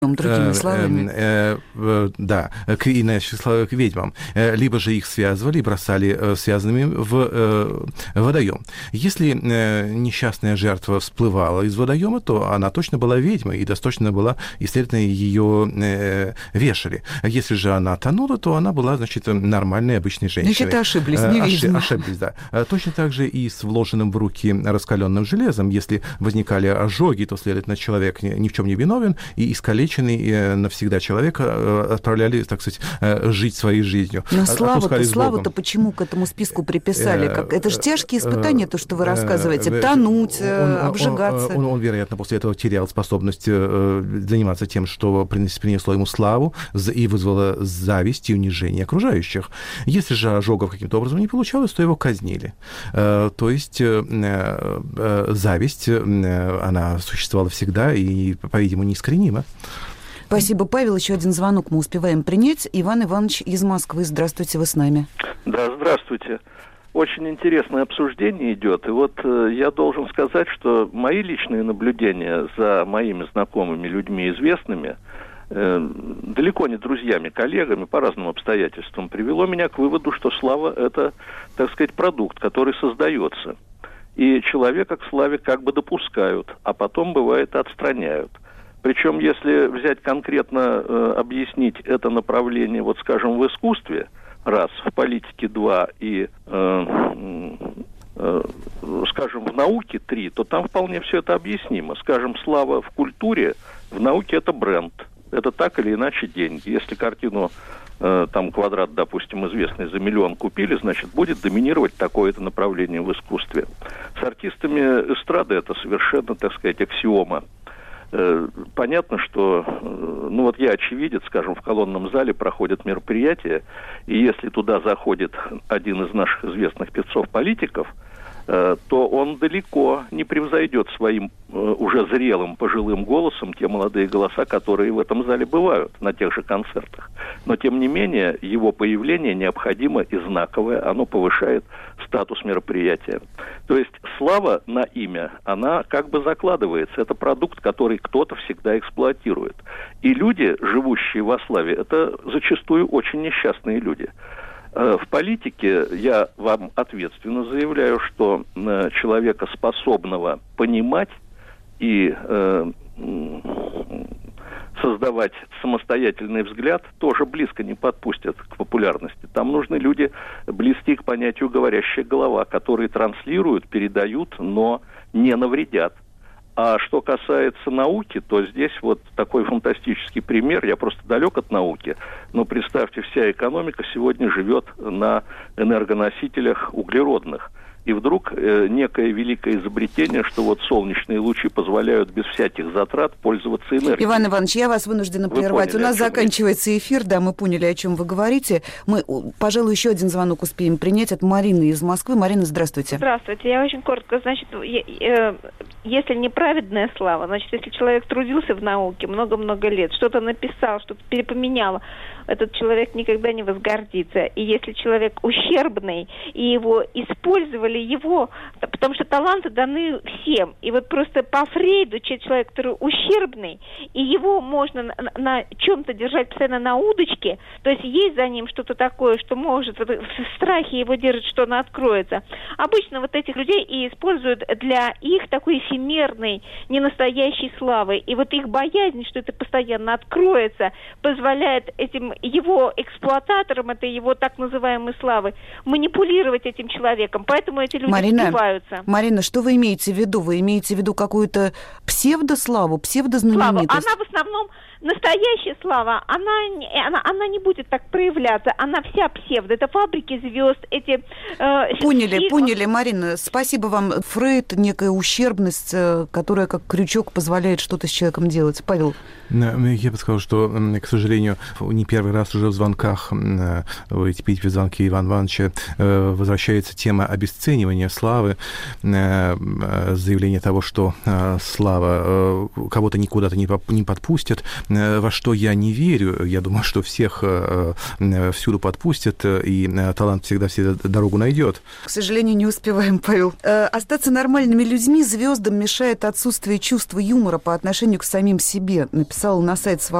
другими словами. Да, иначе к ведьмам. Либо же их связывали и бросали связанными в водоем. Если несчастная жертва всплывала из водоема, то она точно была ведьмой, и достаточно была, и, следовательно, ее вешали. Если же она тонула, то она была, значит, нормальной, обычной женщиной. Значит, ошиблись, не ведьма. Ошиблись, да. Точно так же и с вложенным в руки раскаленным железом. Если возникали ожоги, то, следовательно, человек ни в чем не виновен, и искалеченный навсегда человека отправляли, так сказать, жить своей жизнью. Но славу-то почему к этому списку приписали? Это же тяжкие испытания, то, что вы рассказываете. Тонуть, обжигаться. Он, вероятно, после этого терял способность заниматься тем, что принесло ему славу и вызвало зависть и унижение окружающих. Если же ожогов каким-то образом не получалось, то его казнили. То есть зависть, она существовала всегда и, по-видимому, неискоренима. Спасибо, Павел. Еще один звонок мы успеваем принять. Иван Иванович из Москвы. Здравствуйте, вы с нами. Да, здравствуйте. Очень интересное обсуждение идет. И вот я должен сказать, что мои личные наблюдения за моими знакомыми людьми известными, далеко не друзьями, коллегами, по разным обстоятельствам, привело меня к выводу, что слава – это, так сказать, продукт, который создается. И человека к славе как бы допускают, а потом, бывает, отстраняют. Причем, если взять конкретно, объяснить это направление, вот, скажем, в искусстве, раз, в политике два и, скажем, в науке три, то там вполне все это объяснимо. Скажем, слава в культуре, в науке это бренд. Это так или иначе деньги. Если картину, там, квадрат, допустим, известный, за 1 миллион купили, значит, будет доминировать такое-то направление в искусстве. С артистами эстрады это совершенно, так сказать, аксиома. Понятно, что, ну вот я очевидец, скажем, в колонном зале проходят мероприятия, и если туда заходит один из наших известных певцов-политиков, то он далеко не превзойдет своим уже зрелым пожилым голосом те молодые голоса, которые в этом зале бывают на тех же концертах. Но, тем не менее, его появление необходимо и знаковое, оно повышает статус мероприятия. То есть слава на имя, она как бы закладывается. Это продукт, который кто-то всегда эксплуатирует. И люди, живущие во славе, это зачастую очень несчастные люди. В политике я вам ответственно заявляю, что человека, способного понимать и создавать самостоятельный взгляд, тоже близко не подпустят к популярности. Там нужны люди, близкие к понятию «говорящая голова», которые транслируют, передают, но не навредят. А что касается науки, то здесь вот такой фантастический пример. Я просто далек от науки, но представьте, вся экономика сегодня живет на энергоносителях углеродных. И вдруг некое великое изобретение, что вот солнечные лучи позволяют без всяких затрат пользоваться энергией. Иван Иванович, я вас вынуждена прервать. У нас заканчивается эфир, да, мы поняли, о чем вы говорите. Мы, пожалуй, еще один звонок успеем принять от Марины из Москвы. Марина, здравствуйте. Здравствуйте. Я очень коротко, значит, если неправедная слава, значит, если человек трудился в науке много-много лет, что-то написал, что-то перепоменял, этот человек никогда не возгордится. И если человек ущербный, и его использовали, потому что таланты даны всем. И вот просто по Фрейду человек, который ущербный, и его можно на чем-то держать постоянно на удочке, то есть есть за ним что-то такое, что может, в страхе его держит, что оно откроется. Обычно вот этих людей и используют для их такой эфемерной, ненастоящей славы. И вот их боязнь, что это постоянно откроется, позволяет этим его эксплуататорам, это его так называемой славы, манипулировать этим человеком. Поэтому эти люди сбиваются. Марина, что вы имеете в виду? Вы имеете в виду какую-то псевдославу, псевдознаменитость? Слава. Она в основном, настоящая слава, она не будет так проявляться. Она вся псевдо. Это фабрики звезд, эти... Поняли, Марина. Спасибо вам. Фрейд, некая ущербность, которая как крючок позволяет что-то с человеком делать. Павел? Я бы сказал, что, к сожалению, не первый раз уже в звонках, эти звонки Ивана Ивановича, возвращается тема обесценивания славы, заявление того, что слава кого-то никуда-то не подпустит, во что я не верю. Я думаю, что всех всюду подпустят, и талант всегда дорогу найдет. К сожалению, не успеваем, Павел. Остаться нормальными людьми звездам мешает отсутствие чувства юмора по отношению к самим себе, написал написала на сайт